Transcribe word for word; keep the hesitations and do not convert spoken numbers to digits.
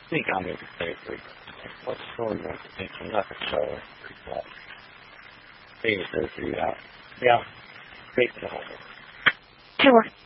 think I need to say three. What's going on? I'm not the show. Things are three out. Yeah. Great. Sure.